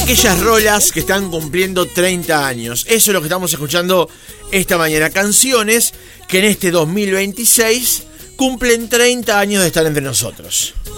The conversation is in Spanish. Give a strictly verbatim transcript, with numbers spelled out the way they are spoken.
aquellas rolas que están cumpliendo treinta años. Eso es lo que estamos escuchando esta mañana. Canciones que en este dos mil veintiséis cumplen treinta años de estar entre nosotros.